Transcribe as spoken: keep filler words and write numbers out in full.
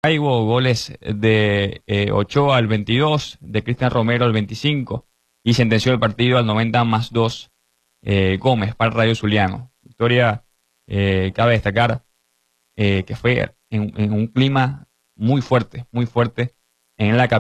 Hubo goles de eh, Ochoa al veintidós, de Cristian Romero al veinticinco y sentenció el partido al noventa más dos eh, Gómez para el Rayo Zuliano. Victoria, eh, cabe destacar, eh, que fue en, en un clima muy fuerte, muy fuerte en la capital.